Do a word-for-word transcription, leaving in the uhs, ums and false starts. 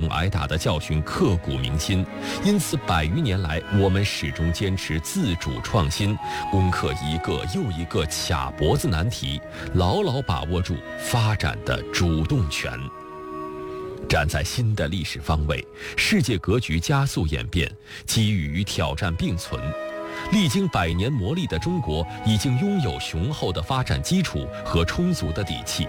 痛挨打的教训刻骨铭心，因此百余年来，我们始终坚持自主创新，攻克一个又一个卡脖子难题，牢牢把握住发展的主动权。站在新的历史方位，世界格局加速演变，机遇与挑战并存。历经百年磨砺的中国，已经拥有雄厚的发展基础和充足的底气，